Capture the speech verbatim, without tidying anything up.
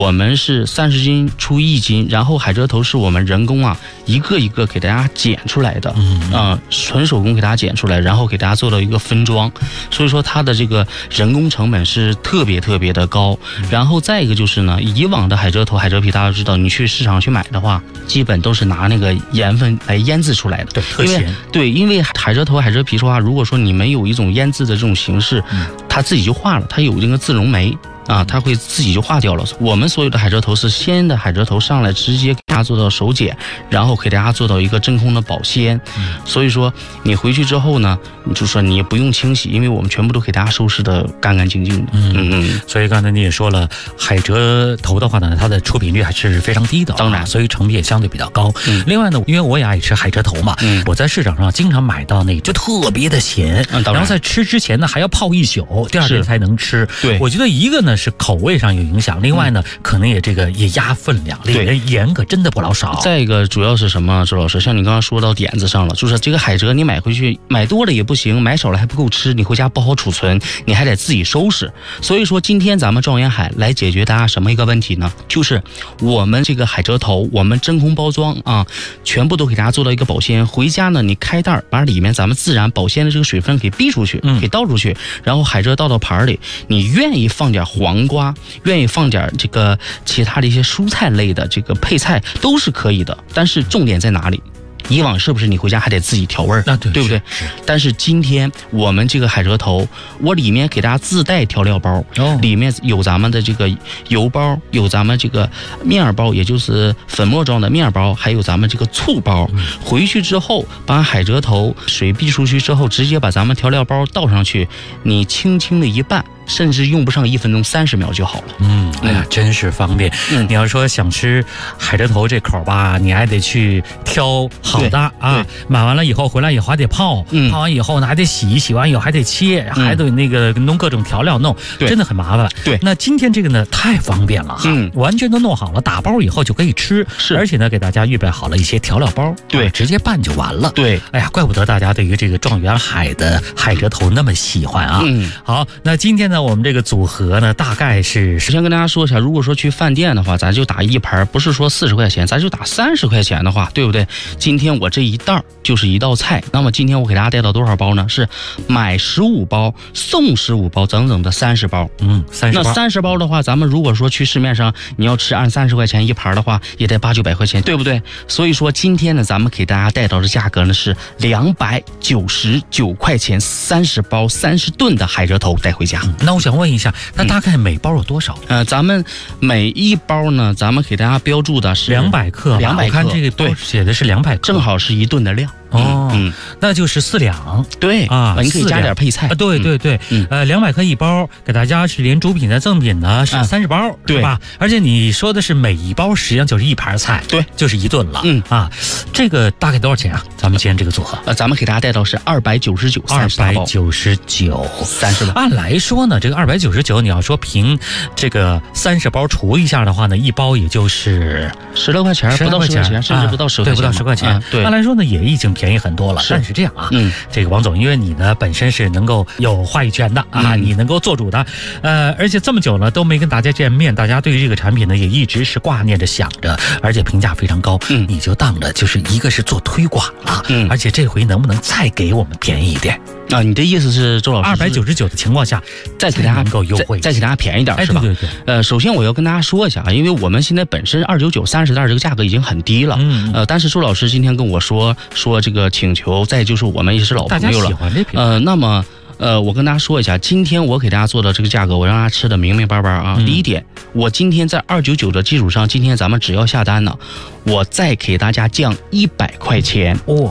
我们是三十斤出一斤，然后海蜇头是我们人工啊一个一个给大家剪出来的，嗯啊、呃，纯手工给大家剪出来，然后给大家做到一个分装，所以说它的这个人工成本是特别特别的高。然后再一个就是呢，以往的海蜇头、海蜇皮，大家知道，你去市场去买的话，基本都是拿那个盐分来腌制出来的， 对，特咸。 对，因为海蜇头、海蜇皮说话，如果说你没有一种腌制的这种形式，嗯、它自己就化了，它有这个自溶酶。啊，它会自己就化掉了。我们所有的海蜇头是鲜的海蜇头上来，直接给大家做到手剪，然后给大家做到一个真空的保鲜。嗯、所以说你回去之后呢，你就说你也不用清洗，因为我们全部都给大家收拾的干干净净的。嗯嗯嗯。 所以刚才你也说了，海蜇头的话呢，它的出品率还是非常低的， 当然， 所以成本也相对比较高。 嗯、 另外呢，因为我也爱吃海蜇头嘛，嗯、我在市场上经常买到那个就特别的咸，嗯、然后在吃之前呢还要泡一宿，第二天才能吃。 对， 我觉得一个呢是口味上有影响，另外呢、嗯、可能也这个也压分量，里面盐可真的不老少。 再一个主要是什么，周老师，像你刚刚说到点子上了，就是这个海蜇你买回去买多了也不行，买少了还不够吃，你回家不好储存，你还得自己收拾。所以说今天咱们状元海来解决大家什么一个问题呢，就是我们这个海蜇头我们真空包装啊，全部都给大家做到一个保鲜，回家呢你开袋把里面咱们自然保鲜的这个水分给逼出去，嗯、给倒出去，然后海蜇倒到盘里，你愿意放点黄瓜，愿意放点这个其他的一些蔬菜类的这个配菜都是可以的，但是重点在哪里？以往是不是你回家还得自己调味儿？ 那对， 对不对？但是今天我们这个海蜇头，我里面给大家自带调料包，哦、里面有咱们的这个油包，有咱们这个面包，也就是粉末状的面包，还有咱们这个醋包。嗯、回去之后，把海蜇头水逼出去之后，直接把咱们调料包倒上去，你轻轻的一拌。甚至用不上一分钟，三十秒就好了。 嗯，哎呀，真是方便。嗯，你要说想吃海蜇头这口吧，你还得去挑好的啊。买完了以后回来以后还得泡，嗯、泡完以后呢还得洗，洗完以后还得切，嗯、还得那个弄各种调料弄，真的很麻烦。 对， 那今天这个呢太方便了哈，嗯、完全都弄好了，打包以后就可以吃。 是， 而且呢给大家预备好了一些调料包， 对， 啊、直接拌就完了。 对， 哎呀，怪不得大家对于这个状元海的海蜇头那么喜欢啊。嗯，好，那今天呢。我们这个组合呢，大概是首先跟大家说一下，如果说去饭店的话，咱就打一盘，不是说四十块钱，咱就打三十块钱的话，对不对？今天我这一袋就是一道菜，那么今天我给大家带到多少包呢？是买十五包送十五包，整整的三十包。 嗯，三十包。 那三十包的话，咱们如果说去市面上你要吃按三十块钱一盘的话，也得八九百块钱，对不对？所以说今天呢，咱们给大家带到的价格呢是两百九十九块钱，三十包三十吨的海蜇头带回家。 嗯、那我想问一下，它大概每包有多少？ 呃，咱们每一包呢，咱们给大家标注的是两百克， 两百克。 我看这个包写的是两百克， 正好是一吨的量。 哦，嗯，那就是四两， 对啊， 你可以加点配菜， 啊、对对对，嗯、呃，两百克一包，给大家是连主品带赠品呢，是三十包，啊、 对是吧？而且你说的是每一包实际上就是一盘菜， 对， 就是一顿了， 嗯啊，这个大概多少钱啊？咱们今天这个组合， 呃，咱们给大家带到是二百九十九， 二百九十九， 三十包。 按来说呢，这个二百九十九，你要说凭这个三十包除一下的话呢，一包也就是十来块钱，不到十块钱，甚至不到十块钱， 对，不到十块钱， 对。 按来说呢，也已经便宜很多了。是。是这样啊，嗯，这个王总，因为你呢本身是能够有话语权的啊，嗯、你能够做主的，呃，而且这么久了都没跟大家见面，大家对于这个产品呢也一直是挂念着想着，而且评价非常高，嗯，你就当着就是一个是做推广了，嗯，而且这回能不能再给我们便宜一点？ 啊，你的意思是周老师二百九十九的情况下， 再给大家够优惠， 再给大家便宜点， 哎、 是吧？ 对对对。 呃，首先我要跟大家说一下啊，因为我们现在本身二九九三十袋这个价格已经很低了，嗯，呃，但是周老师今天跟我说说这个请求，再就是我们也是老朋友了， 大家喜欢这品牌， 呃，那么。呃，我跟大家说一下，今天我给大家做的这个价格，我让大家吃的明明白白啊。嗯、第一点，我今天在二九九的基础上，今天咱们只要下单呢，我再给大家降一百块钱哦。